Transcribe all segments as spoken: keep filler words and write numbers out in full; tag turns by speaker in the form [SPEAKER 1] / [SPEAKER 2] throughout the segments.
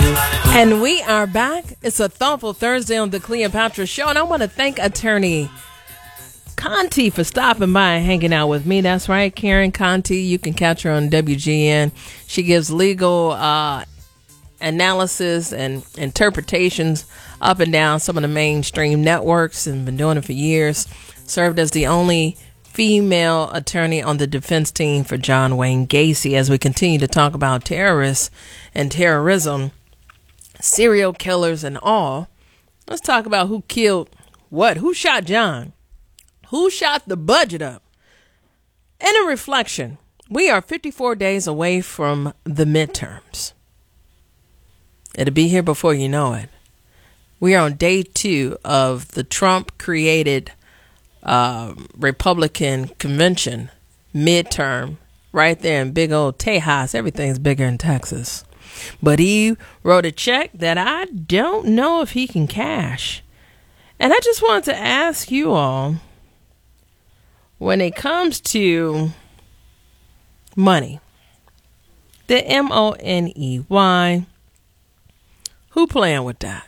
[SPEAKER 1] And we are back. It's a thoughtful Thursday on the Cleopatra Show, and I want to thank Attorney Conti for stopping by and hanging out with me. That's right, Karen Conti. You can catch her on W G N. She gives legal uh, analysis and interpretations up and down some of the mainstream networks, and been doing it for years. Served as the only female attorney on the defense team for John Wayne Gacy. As we continue to talk about terrorists and terrorism, serial killers and all, let's talk about who killed what? Who shot John? Who shot the budget up? And a reflection, we are fifty-four days away from the midterms. It'll be here before you know it. We are on day two of the Trump-created uh, Republican convention midterm right there in big old Tejas. Everything's bigger in Texas. But he wrote a check that I don't know if he can cash. And I just wanted to ask you all, when it comes to money, the M O N E Y, who playing with that?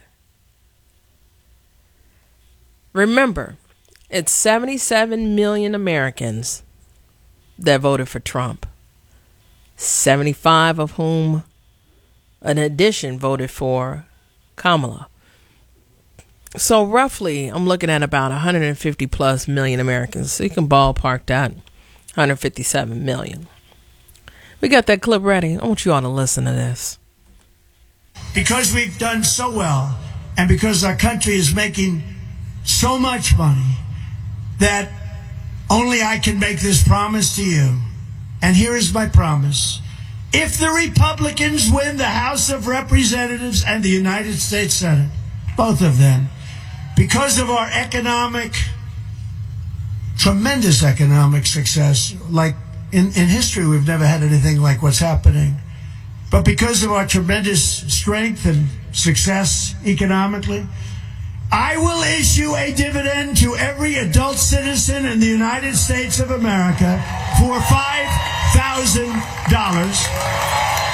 [SPEAKER 1] Remember, it's seventy-seven million Americans that voted for Trump, seventy-five of whom, in addition, voted for Kamala. So roughly, I'm looking at about one hundred fifty plus million Americans. So you can ballpark that, one hundred fifty-seven million. We got that clip ready. I want you all to listen to this.
[SPEAKER 2] Because we've done so well, and because our country is making so much money, that only I can make this promise to you. And here is my promise. If the Republicans win the House of Representatives and the United States Senate, both of them, because of our economic, tremendous economic success, like in, in history, we've never had anything like what's happening. But because of our tremendous strength and success economically, I will issue a dividend to every adult citizen in the United States of America for five thousand dollars.